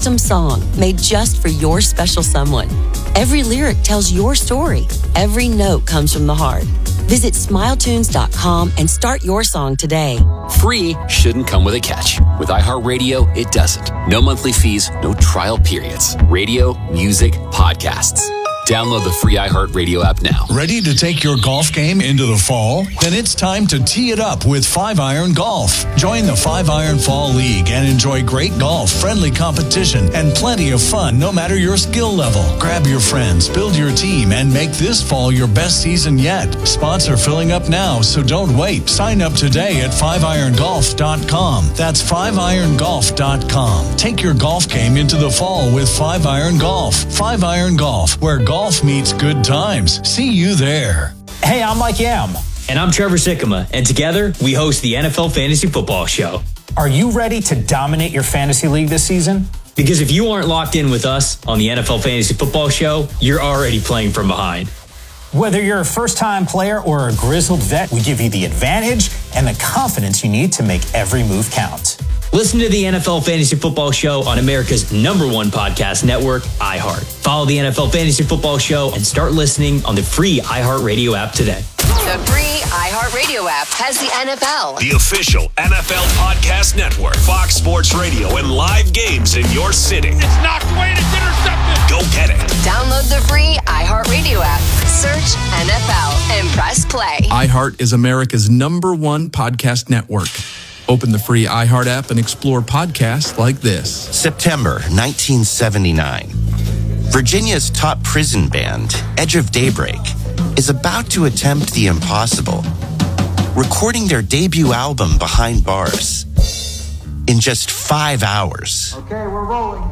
custom song made just for your special someone. Every lyric tells your story. Every note comes from the heart. Visit smiletunes.com and start your song today. Free shouldn't come with a catch. With iHeartRadio, it doesn't. No monthly fees, no trial periods. Radio, music, podcasts. Download the free iHeartRadio app now. Ready to take your golf game into the fall? Then it's time to tee it up with 5-Iron Golf. Join the 5-Iron Fall League and enjoy great golf, friendly competition, and plenty of fun no matter your skill level. Grab your friends, build your team, and make this fall your best season yet. Spots are filling up now, so don't wait. Sign up today at 5irongolf.com. That's 5irongolf.com. Take your golf game into the fall with 5-Iron Golf. 5-Iron Golf, where golf meets good times. See you there. Hey, I'm Mike Yam. And I'm Trevor Sikkema. And together, we host the NFL Fantasy Football Show. Are you ready to dominate your fantasy league this season? Because if you aren't locked in with us on the NFL Fantasy Football Show, you're already playing from behind. Whether you're a first-time player or a grizzled vet, we give you the advantage and the confidence you need to make every move count. Listen to the NFL Fantasy Football Show on America's #1 podcast network, iHeart. Follow the NFL Fantasy Football Show and start listening on the free iHeartRadio app today. The free iHeartRadio app has the NFL, the official NFL podcast network, Fox Sports Radio, and live games in your city. It's knocked away and it's intercepted. Go get it. Download the free iHeartRadio app. Search NFL and press play. iHeart is America's #1 podcast network. Open the free iHeart app and explore podcasts like this. September 1979. Virginia's top prison band, Edge of Daybreak, is about to attempt the impossible, recording their debut album Behind Bars in just 5 hours. Okay, we're rolling.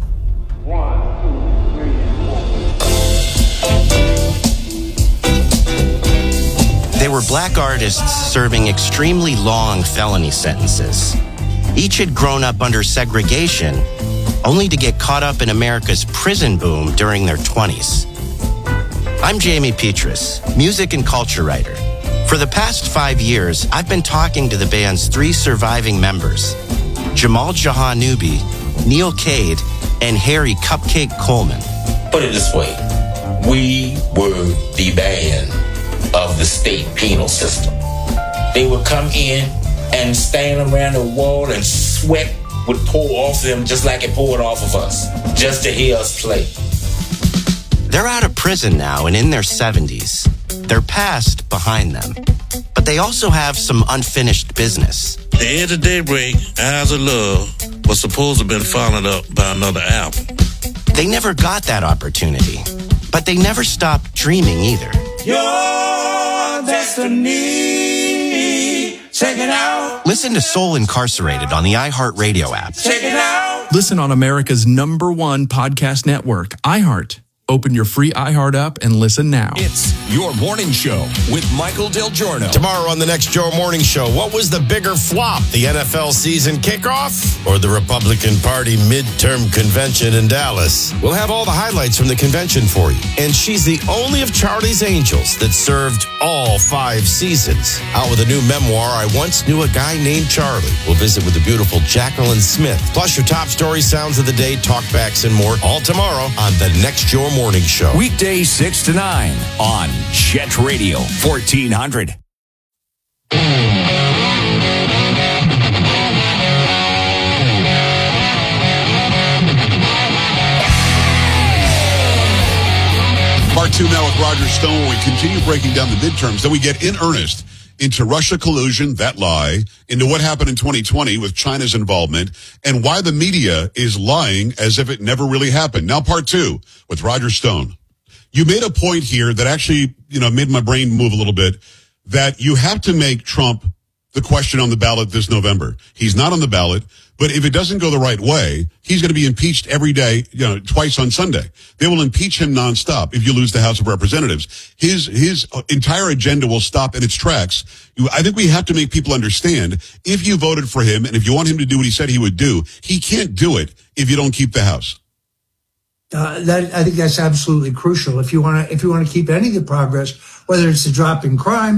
1, 2, 3, and 4. They were black artists serving extremely long felony sentences. Each had grown up under segregation, only to get caught up in America's prison boom during their 20s. I'm Jamie Petrus, music and culture writer. For the past 5 years, I've been talking to the band's 3 surviving members, Jamal Jahanoubi, Neil Cade, and Harry Cupcake Coleman. Put it this way, we were the band of the state penal system. They would come in and stand around the wall and sweat would pour off them just like it poured off of us, just to hear us play. They're out of prison now and in their 70s. Their past behind them. But they also have some unfinished business. The Edge of Daybreak, Eyes of Love, was supposed to have been followed up by another album. They never got that opportunity, but they never stopped dreaming either. Your destiny, check it out. Listen to Soul Incarcerated on the iHeartRadio app. Check it out. Listen on America's #1 podcast network, iHeart. Open your free iHeart app and listen now. It's Your Morning Show with Michael Del Giorno. Tomorrow on the next Your Morning Show, what was the bigger flop, the NFL season kickoff or the Republican Party midterm convention in Dallas? We'll have all the highlights from the convention for you. And she's the only of Charlie's Angels that served all 5 seasons. Out with a new memoir, I Once Knew a Guy Named Charlie. We'll visit with the beautiful Jacqueline Smith. Plus your top story, sounds of the day, talkbacks, and more. All tomorrow on the next Your Morning Show. Weekdays 6 to 9 on Jet Radio 1400. Part 2 now with Roger Stone, where we continue breaking down the midterms. Then we get in earnest into Russia collusion, that lie, into what happened in 2020 with China's involvement, and why the media is lying as if it never really happened. Now, part 2 with Roger Stone. You made a point here that actually, made my brain move a little bit, that you have to make Trump the question on the ballot this November. He's not on the ballot, but if it doesn't go the right way, he's going to be impeached every day, twice on Sunday. They will impeach him nonstop if you lose the House of Representatives. His entire agenda will stop in its tracks. I think we have to make people understand, if you voted for him and if you want him to do what he said he would do, he can't do it if you don't keep the House. I think that's absolutely crucial. If you want to keep any of the progress, whether it's a drop in crime,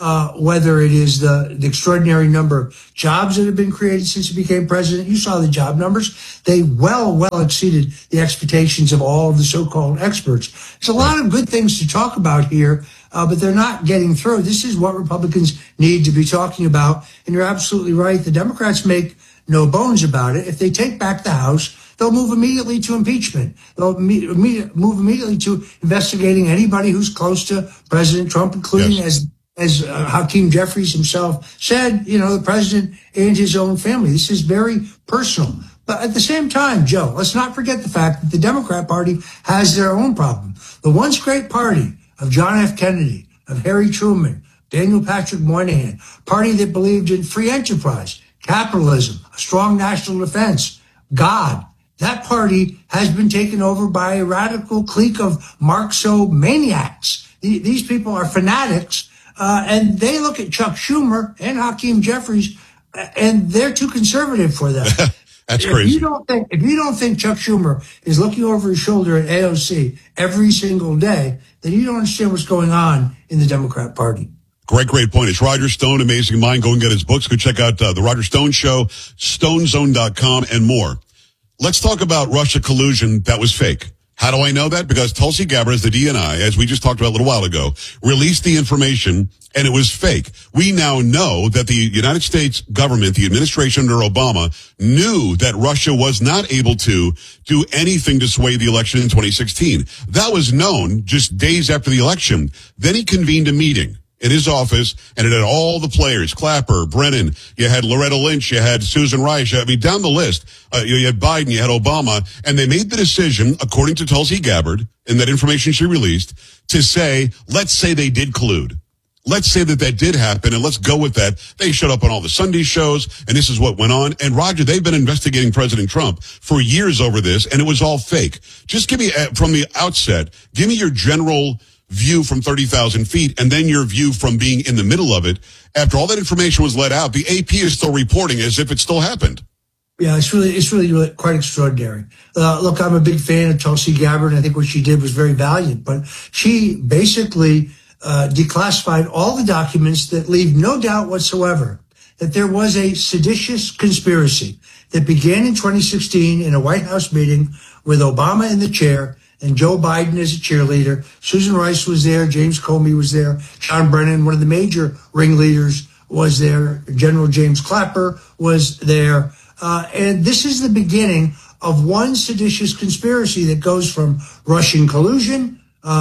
whether it is the extraordinary number of jobs that have been created since he became president. You saw the job numbers. They well exceeded the expectations of all of the so-called experts. There's a lot of good things to talk about here, but they're not getting through. This is what Republicans need to be talking about. And you're absolutely right. The Democrats make no bones about it. If they take back the House, they'll move immediately to impeachment. They'll move immediately to investigating anybody who's close to President Trump, including, as Hakeem Jeffries himself said, the president and his own family. This is very personal. But at the same time, Joe, let's not forget the fact that the Democrat Party has their own problem. The once great party of John F. Kennedy, of Harry Truman, Daniel Patrick Moynihan, party that believed in free enterprise, capitalism, a strong national defense, God. That party has been taken over by a radical clique of Marxo-maniacs. These people are fanatics, and they look at Chuck Schumer and Hakeem Jeffries, and they're too conservative for them. That's crazy. If you don't think Chuck Schumer is looking over his shoulder at AOC every single day, then you don't understand what's going on in the Democrat Party. Great point. It's Roger Stone, Amazing Mind. Go and get his books. Go check out The Roger Stone Show, stonezone.com, and more. Let's talk about Russia collusion that was fake. How do I know that? Because Tulsi Gabbard, the DNI, as we just talked about a little while ago, released the information, and it was fake. We now know that the United States government, the administration under Obama, knew that Russia was not able to do anything to sway the election in 2016. That was known just days after the election. Then he convened a meeting in his office, and it had all the players, Clapper, Brennan, you had Loretta Lynch, you had Susan Rice, down the list, you had Biden, you had Obama, and they made the decision, according to Tulsi Gabbard, in that information she released, to say, let's say they did collude. Let's say that did happen, and let's go with that. They showed up on all the Sunday shows, and this is what went on. And Roger, they've been investigating President Trump for years over this, and it was all fake. Just give me, from the outset, give me your general view from 30,000 feet, and then your view from being in the middle of it. After all that information was let out, the AP is still reporting as if it still happened. Yeah, it's really quite extraordinary. Look, I'm a big fan of Tulsi Gabbard, and I think what she did was very valiant, but she basically declassified all the documents that leave no doubt whatsoever that there was a seditious conspiracy that began in 2016 in a White House meeting with Obama in the chair and Joe Biden as a cheerleader. Susan Rice was there. James Comey was there. John Brennan, one of the major ringleaders, was there. General James Clapper was there. And this is the beginning of one seditious conspiracy that goes from Russian collusion,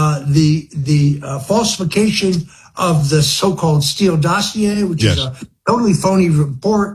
the falsification of the so-called Steele dossier, which is a totally phony report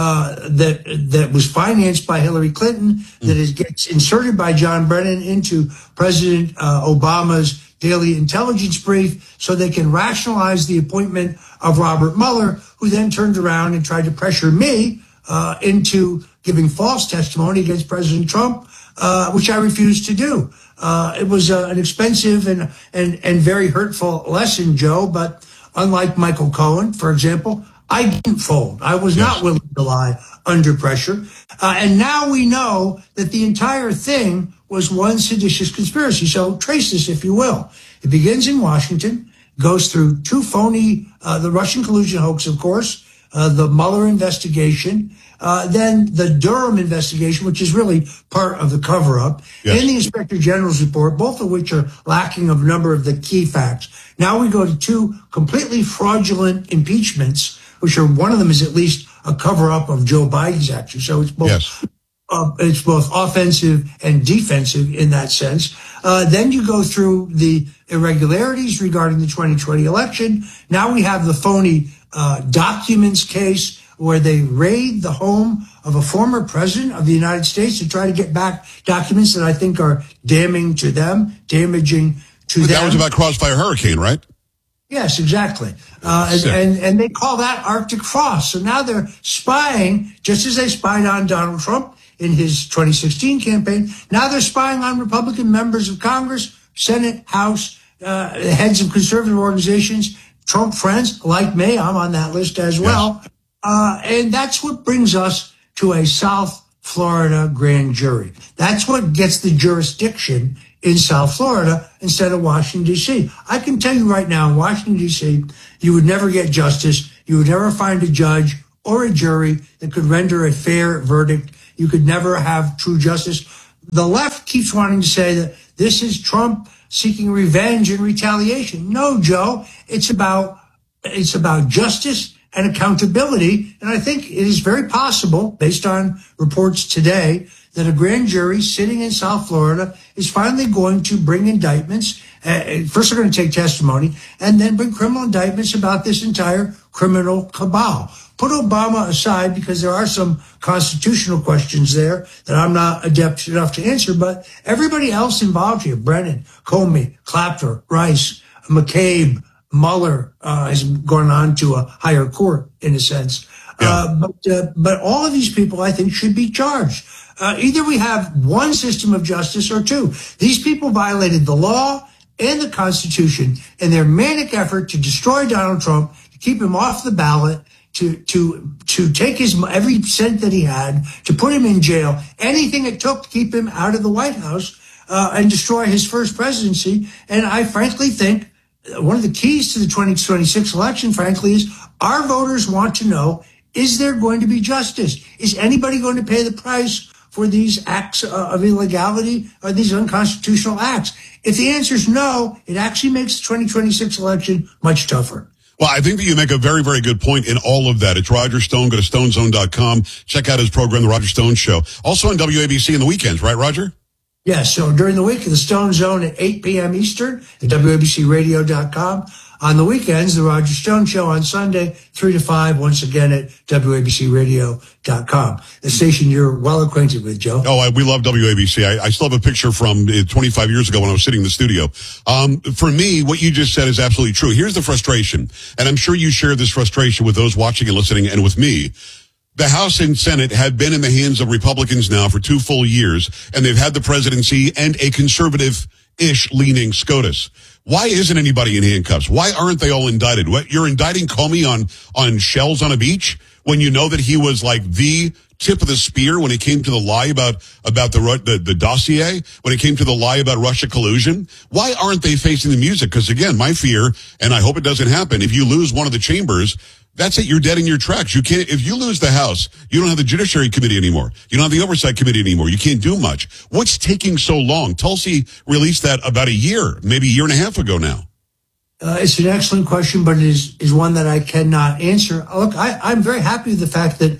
that was financed by Hillary Clinton, that gets inserted by John Brennan into President Obama's daily intelligence brief so they can rationalize the appointment of Robert Mueller, who then turned around and tried to pressure me into giving false testimony against President Trump, which I refused to do. It was an expensive and very hurtful lesson, Joe, but unlike Michael Cohen, for example, I didn't fold. I was not willing to lie under pressure. And now we know that the entire thing was one seditious conspiracy. So trace this, if you will. It begins in Washington, goes through two phony, the Russian collusion hoax, of course, the Mueller investigation, then the Durham investigation, which is really part of the cover-up, and the Inspector General's report, both of which are lacking of a number of the key facts. Now we go to two completely fraudulent impeachments, which are, one of them is at least a cover-up of Joe Biden's actions. So it's both it's both offensive and defensive in that sense. Then you go through the irregularities regarding the 2020 election. Now we have the phony documents case where they raid the home of a former president of the United States to try to get back documents that I think are damaging to them. That was about Crossfire Hurricane, right? Yes, exactly. And they call that Arctic frost. So now they're spying, just as they spied on Donald Trump in his 2016 campaign. Now they're spying on Republican members of Congress, Senate, House, heads of conservative organizations, Trump friends like me. I'm on that list as well. And that's what brings us to a South Florida grand jury. That's what gets the jurisdiction in South Florida instead of Washington, D.C. I can tell you right now, in Washington, D.C., you would never get justice. You would never find a judge or a jury that could render a fair verdict. You could never have true justice. The left keeps wanting to say that this is Trump seeking revenge and retaliation. No, Joe, it's about justice and accountability. And I think it is very possible, based on reports today, that a grand jury sitting in South Florida is finally going to bring indictments. First, they're going to take testimony and then bring criminal indictments about this entire criminal cabal. Put Obama aside, because there are some constitutional questions there that I'm not adept enough to answer, but everybody else involved here, Brennan, Comey, Clapper, Rice, McCabe, Mueller has gone on to a higher court in a sense. Yeah. But all of these people, I think, should be charged. Either we have one system of justice or two. These people violated the law and the Constitution in their manic effort to destroy Donald Trump, to keep him off the ballot, to take his every cent that he had, to put him in jail, anything it took to keep him out of the White House and destroy his first presidency. And I frankly think one of the keys to the 2026 election, frankly, is our voters want to know, is there going to be justice? Is anybody going to pay the price for these acts of illegality or these unconstitutional acts? If the answer is no, it actually makes the 2026 election much tougher. Well, I think that you make a very, very good point in all of that. It's Roger Stone. Go to stonezone.com. Check out his program, The Roger Stone Show. Also on WABC in the weekends, right, Roger? Yes, so during the week, the Stone Zone at 8 p.m. Eastern at WABCRadio.com. On the weekends, the Roger Stone Show on Sunday, 3 to 5, once again at WABCRadio.com. The station you're well acquainted with, Joe. Oh, we love WABC. I still have a picture from 25 years ago when I was sitting in the studio. For me, what you just said is absolutely true. Here's the frustration, and I'm sure you share this frustration with those watching and listening and with me. The House and Senate have been in the hands of Republicans now for 2 full years, and they've had the presidency and a conservative-ish leaning SCOTUS. Why isn't anybody in handcuffs? Why aren't they all indicted? What, you're indicting Comey on shells on a beach when you know that he was like the tip of the spear when it came to the lie about the dossier, when it came to the lie about Russia collusion? Why aren't they facing the music? Because again, my fear, and I hope it doesn't happen, if you lose one of the chambers, that's it. You're dead in your tracks. You can't, if you lose the House, you don't have the Judiciary Committee anymore. You don't have the Oversight Committee anymore. You can't do much. What's taking so long? Tulsi released that about a year, maybe a year and a half ago now. It's an excellent question, but it is one that I cannot answer. Look, I'm very happy with the fact that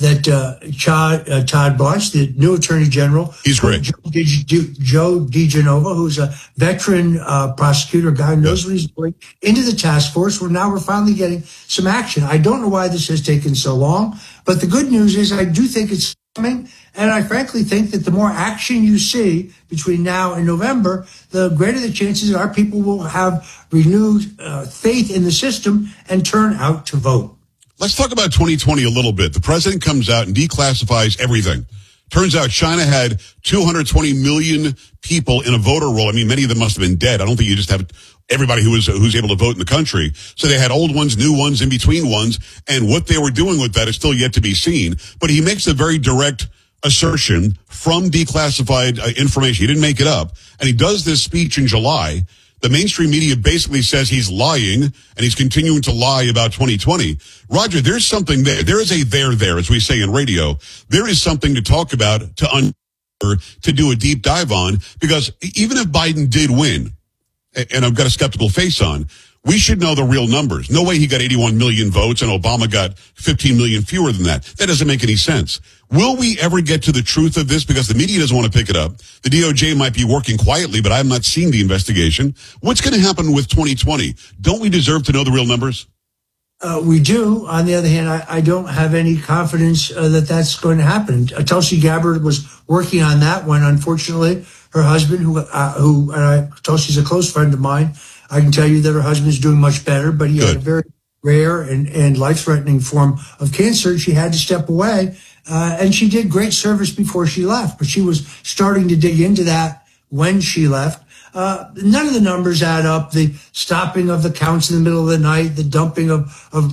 Todd Blanche, the new Attorney General, he's great. Joe DiGenova, who's a veteran prosecutor, guy who knows what he's doing, into the task force, where now we're finally getting some action. I don't know why this has taken so long, but the good news is I do think it's coming, and I frankly think that the more action you see between now and November, the greater the chances our people will have renewed faith in the system and turn out to vote. Let's talk about 2020 a little bit. The president comes out and declassifies everything. Turns out China had 220 million people in a voter roll. I mean, many of them must have been dead. I don't think you just have everybody who's able to vote in the country. So they had old ones, new ones, in between ones, and what they were doing with that is still yet to be seen. But he makes a very direct assertion from declassified information. He didn't make it up. And he does this speech in July. The mainstream media basically says he's lying, and he's continuing to lie about 2020. Roger, there's something there. There is a there, as we say in radio. There is something to talk about, to do a deep dive on, because even if Biden did win, and I've got a skeptical face on, we should know the real numbers. No way he got 81 million votes and Obama got 15 million fewer than that. That doesn't make any sense. Will we ever get to the truth of this? Because the media doesn't want to pick it up. The DOJ might be working quietly, but I'm not seeing the investigation. What's going to happen with 2020? Don't we deserve to know the real numbers? We do. On the other hand, I don't have any confidence that that's going to happen. Tulsi Gabbard was working on that when, unfortunately, her husband, Tulsi's a close friend of mine, I can tell you that her husband's doing much better, but he had a very rare and life-threatening form of cancer. She had to step away, and she did great service before she left, but she was starting to dig into that when she left. None of the numbers add up. The stopping of the counts in the middle of the night, the dumping of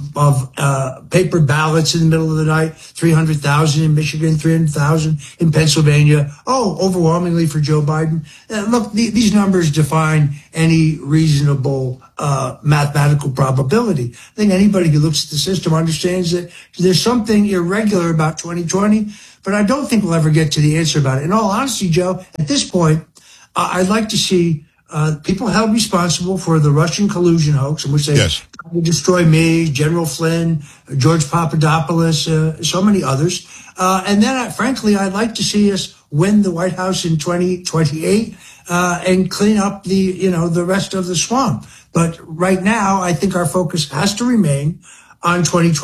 paper ballots in the middle of the night, 300,000 in Michigan, 300,000 in Pennsylvania. Oh, overwhelmingly for Joe Biden. Look, these numbers define any reasonable mathematical probability. I think anybody who looks at the system understands that there's something irregular about 2020, but I don't think we'll ever get to the answer about it. In all honesty, Joe, at this point, I'd like to see people held responsible for the Russian collusion hoax in which they tried to destroy me, General Flynn, George Papadopoulos, so many others. And then, frankly, I'd like to see us win the White House in 2028 and clean up the rest of the swamp. But right now, I think our focus has to remain on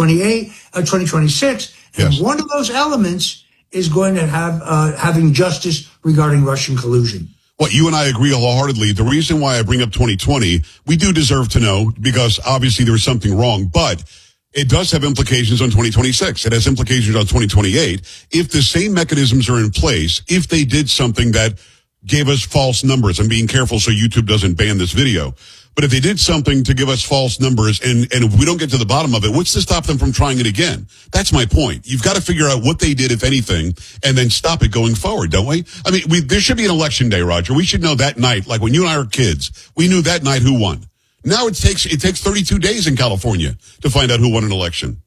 2026. And one of those elements is going to have having justice regarding Russian collusion. Well, you and I agree wholeheartedly. The reason why I bring up 2020, we do deserve to know because obviously there was something wrong, but it does have implications on 2026. It has implications on 2028. If the same mechanisms are in place, if they did something that gave us false numbers, I'm being careful so YouTube doesn't ban this video. But if they did something to give us false numbers and if we don't get to the bottom of it, what's to stop them from trying it again? That's my point. You've got to figure out what they did, if anything, and then stop it going forward, don't we? I mean, there should be an election day, Roger. We should know that night, like when you and I were kids, we knew that night who won. Now it takes 32 days in California to find out who won an election.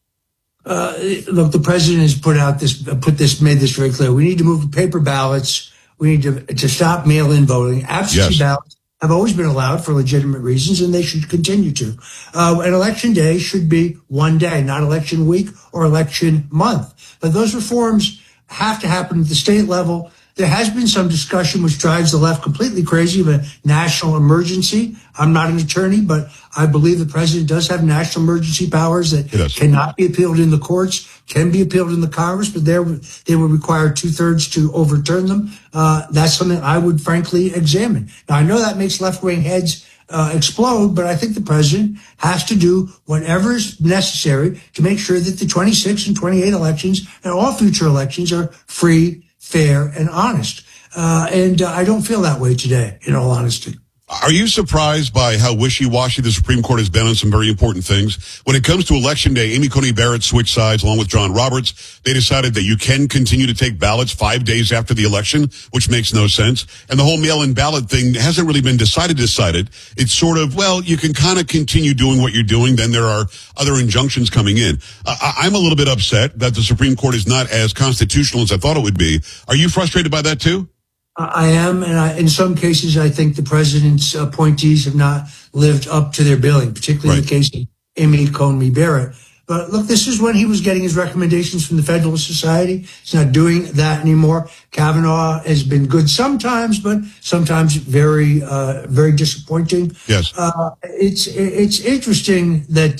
Look, the president has made this very clear. We need to move to paper ballots. We need to stop mail-in voting. Absentee ballots have always been allowed for legitimate reasons, and they should continue to. An election day should be one day, not election week or election month. But those reforms have to happen at the state level. There has been some discussion which drives the left completely crazy of a national emergency. I'm not an attorney, but I believe the president does have national emergency powers that cannot be appealed in the courts, can be appealed in the Congress, but they would require 2/3 to overturn them. That's something I would frankly examine. Now, I know that makes left-wing heads explode, but I think the president has to do whatever is necessary to make sure that the 26 and 28 elections and all future elections are free, fair, and honest. And I don't feel that way today, in all honesty. Are you surprised by how wishy-washy the Supreme Court has been on some very important things? When it comes to Election Day, Amy Coney Barrett switched sides along with John Roberts. They decided that you can continue to take ballots 5 days after the election, which makes no sense. And the whole mail-in ballot thing hasn't really been decided. It's sort of, well, you can kind of continue doing what you're doing. Then there are other injunctions coming in. I'm a little bit upset that the Supreme Court is not as constitutional as I thought it would be. Are you frustrated by that too? I am, and in some cases, I think the president's appointees have not lived up to their billing, particularly in the case of Amy Coney Barrett. But look, this is when he was getting his recommendations from the Federalist Society. He's not doing that anymore. Kavanaugh has been good sometimes, but sometimes very, very disappointing. Yes. It's interesting that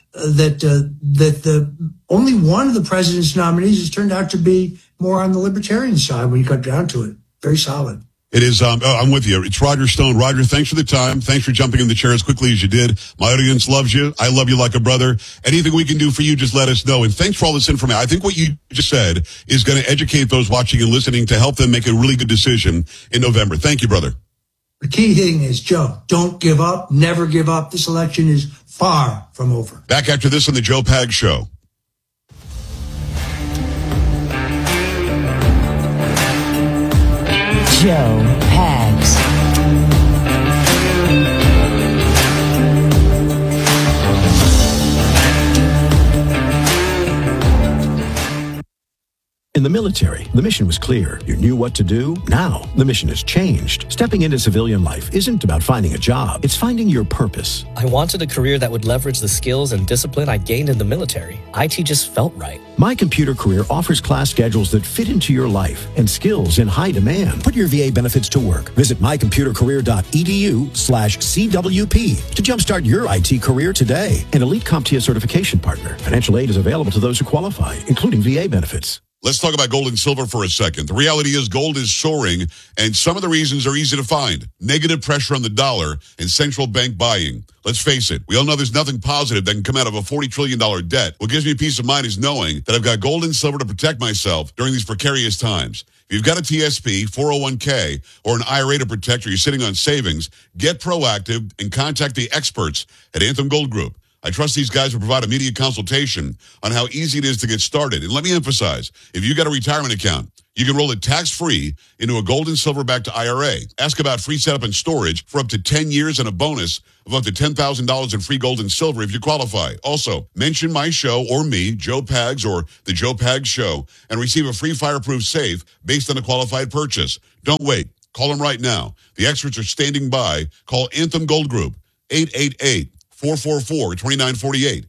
the only one of the president's nominees has turned out to be more on the libertarian side when you got down to it. Very solid. It is. I'm with you. It's Roger Stone. Roger, thanks for the time. Thanks for jumping in the chair as quickly as you did. My audience loves you. I love you like a brother. Anything we can do for you, just let us know. And thanks for all this information. I think what you just said is going to educate those watching and listening to help them make a really good decision in November. Thank you, brother. The key thing is, Joe, don't give up. Never give up. This election is far from over. Back after this on the Joe Pags Show. Joe Pags. In the military, the mission was clear. You knew what to do. Now, the mission has changed. Stepping into civilian life isn't about finding a job. It's finding your purpose. I wanted a career that would leverage the skills and discipline I gained in the military. IT just felt right. My Computer Career offers class schedules that fit into your life and skills in high demand. Put your VA benefits to work. Visit mycomputercareer.edu/CWP to jumpstart your IT career today. An elite CompTIA certification partner. Financial aid is available to those who qualify, including VA benefits. Let's talk about gold and silver for a second. The reality is gold is soaring, and some of the reasons are easy to find. Negative pressure on the dollar and central bank buying. Let's face it, we all know there's nothing positive that can come out of a $40 trillion debt. What gives me peace of mind is knowing that I've got gold and silver to protect myself during these precarious times. If you've got a TSP, 401k, or an IRA to protect, or you're sitting on savings, get proactive and contact the experts at Anthem Gold Group. I trust these guys will provide immediate consultation on how easy it is to get started. And let me emphasize, if you got a retirement account, you can roll it tax-free into a gold and silver-backed IRA. Ask about free setup and storage for up to 10 years and a bonus of up to $10,000 in free gold and silver if you qualify. Also, mention my show or me, Joe Pags or The Joe Pags Show, and receive a free fireproof safe based on a qualified purchase. Don't wait. Call them right now. The experts are standing by. Call Anthem Gold Group, 888-444-2948.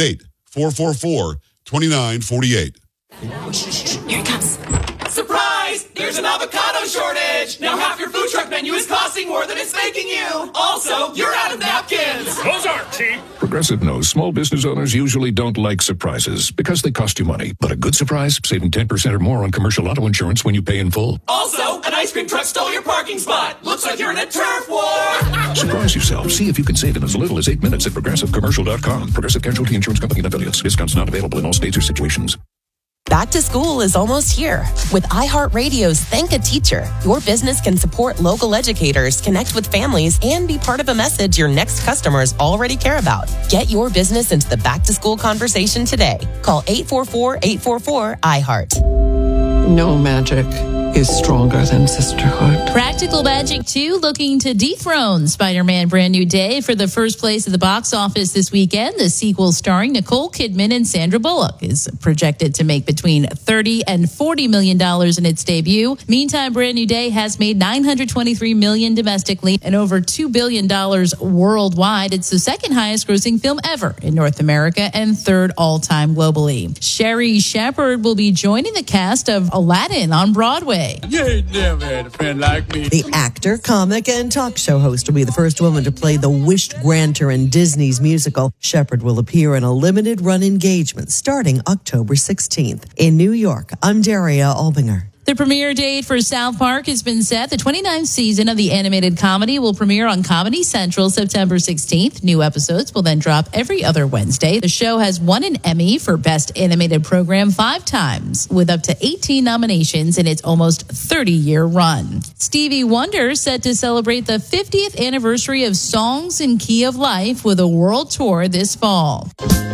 888-444-2948. Here it comes. Surprise! There's an avocado shortage! Now half your food truck menu is costing more than it's making you! Also, you're out of napkins! Those aren't cheap! Progressive knows small business owners usually don't like surprises because they cost you money. But a good surprise, saving 10% or more on commercial auto insurance when you pay in full. Also, an ice cream truck stole your parking spot! Looks like you're in a turf war! Surprise yourself. See if you can save in as little as 8 minutes at ProgressiveCommercial.com. Progressive Casualty Insurance Company and affiliates. Discounts not available in all states or situations. Back to school is almost here. With iHeartRadio's Thank a Teacher, your business can support local educators, connect with families, and be part of a message your next customers already care about. Get your business into the back-to-school conversation today. Call 844-844-iHeart. No magic is stronger than sisterhood. Practical Magic 2 looking to dethrone Spider-Man Brand New Day for the first place at the box office this weekend. The sequel starring Nicole Kidman and Sandra Bullock is projected to make between $30 and $40 million in its debut. Meantime, Brand New Day has made $923 million domestically and over $2 billion worldwide. It's the second highest grossing film ever in North America and third all-time globally. Sherry Shepherd will be joining the cast of Aladdin on Broadway. You ain't never had a friend like me. The actor, comic, and talk show host will be the first woman to play the wished grantor in Disney's musical. Shepherd will appear in a limited-run engagement starting October 16th. In New York, I'm Daria Albinger. The premiere date for South Park has been set. The 29th season of the animated comedy will premiere on Comedy Central September 16th. New episodes will then drop every other Wednesday. The show has won an Emmy for Best Animated Program 5 times, with up to 18 nominations in its almost 30-year run. Stevie Wonder set to celebrate the 50th anniversary of Songs in Key of Life with a world tour this fall.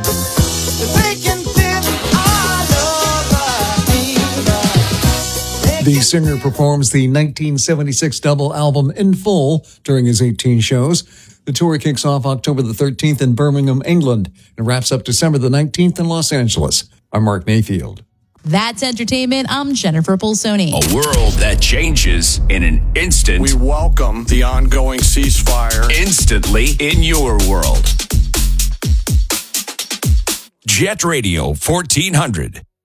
The singer performs the 1976 double album in full during his 18 shows. The tour kicks off October the 13th in Birmingham, England, and wraps up December the 19th in Los Angeles. I'm Mark Mayfield. That's entertainment. I'm Jennifer Polsoni. A world that changes in an instant. We welcome the ongoing ceasefire. Instantly in your world. Jet Radio 1400.